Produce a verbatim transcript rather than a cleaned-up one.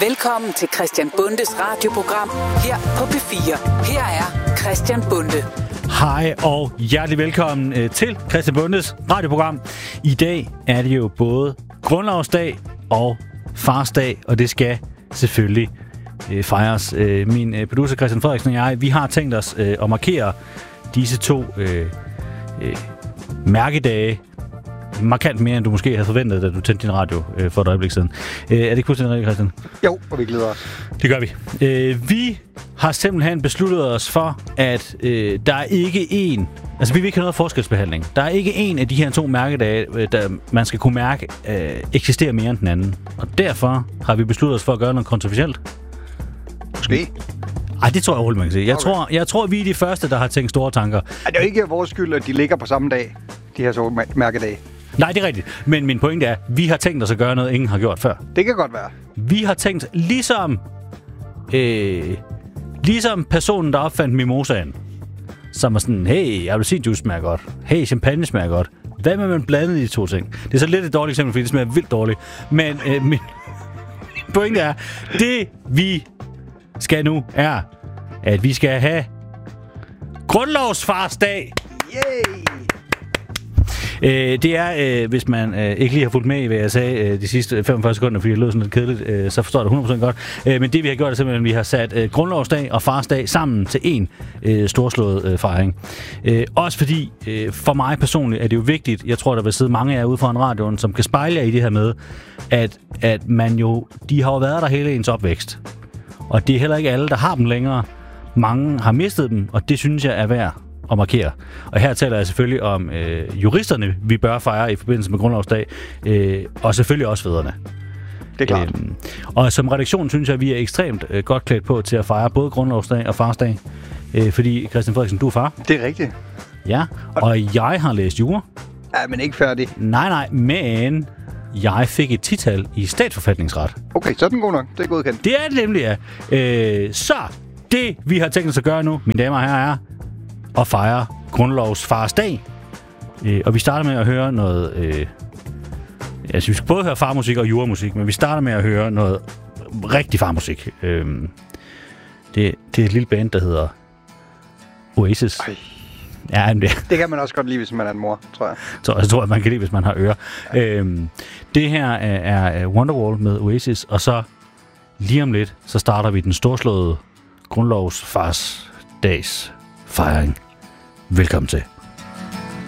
Velkommen til Christian Bundes radioprogram her på P fire. Her er Christian Bunde. Hej og hjertelig velkommen til Christian Bundes radioprogram. I dag er det jo både grundlovsdag og farsdag, og det skal selvfølgelig øh, fejres. Øh, min øh, producer Christian Frederiksen og jeg, vi har tænkt os øh, at markere disse to øh, øh, mærkedage markant mere, end du måske havde forventet, da du tændte din radio øh, for et øjeblik siden. Øh, er det ikke fuldstændig rigtigt, Christian? Jo, og vi glæder os. Det gør vi. Øh, vi har simpelthen besluttet os for, at øh, der er ikke en... Altså, vi vil ikke have noget forskelsbehandling. Der er ikke en af de her to mærkedage, øh, der man skal kunne mærke, øh, eksisterer mere end den anden. Og derfor har vi besluttet os for at gøre noget kontroversielt. Måske. Ej, det tror jeg overhovedet, man kan sige. Jeg, okay. tror, jeg tror, vi er de første, der har tænkt store tanker. Ej, det er jo ikke vores skyld, at de ligger på samme dag, de her to mærkedage. Nej, det er rigtigt. Men min pointe er, at vi har tænkt os at gøre noget, ingen har gjort før. Det kan godt være. Vi har tænkt, ligesom, øh, ligesom personen, der opfandt mimosaen, som er sådan, hey, appelsinjuice smager godt. Hey, champagne smager godt. Hvad med man blandede de to ting? Det er så lidt et dårligt eksempel, fordi det smager vildt dårligt. Men øh, min pointe er, det vi skal nu er, at vi skal have grundlovsfarsdag. Yay! Øh, det er, øh, hvis man øh, ikke lige har fulgt med i, hvad jeg sagde øh, de sidste femogfyrre sekunder, fordi det lød sådan lidt kedeligt, øh, så forstår jeg det hundrede procent godt. Øh, men det vi har gjort er simpelthen, at vi har sat øh, grundlovsdag og farsdag sammen til en øh, storslået øh, fejring. Øh, også fordi, øh, for mig personligt, er det jo vigtigt, jeg tror, der vil sidde mange af jer ude foran radioen, som kan spejle jer i det her med, at, at man jo, de har jo været der hele ens opvækst. Og det er heller ikke alle, der har dem længere. Mange har mistet dem, og det synes jeg er værd at markere. Og her taler jeg selvfølgelig om øh, juristerne, vi bør fejre i forbindelse med grundlovsdag, øh, og selvfølgelig også fædrene. Det er klart. Øhm, og som redaktion synes jeg, at vi er ekstremt øh, godt klædt på til at fejre både grundlovsdag og farsdag. Øh, fordi, Christian Frederiksen, du er far. Det er rigtigt. Ja, og jeg har læst jura. Ja, men ikke færdig. Nej, nej, men jeg fik et tital i statsforfatningsret. Okay, så er den god nok. Det er godkendt. Det er det nemlig, ja. Øh, så det, vi har tænkt os at gøre nu, mine damer og herrer, er at fejre grundlovsfarsdag. Øh, og vi starter med at høre noget... Øh, altså, vi skal både høre farmusik og juramusik, men vi starter med at høre noget rigtig farmusik. Øh, det, det er et lille band, der hedder Oasis. Ej. Ja, men det, det kan man også godt lide, hvis man er en mor, tror jeg. Så jeg tror, at man kan lide, hvis man har ører. Ja. Øhm, det her er, er Wonderwall med Oasis, og så lige om lidt, så starter vi den storslåede grundlovsfarsdags fejring. Velkommen til.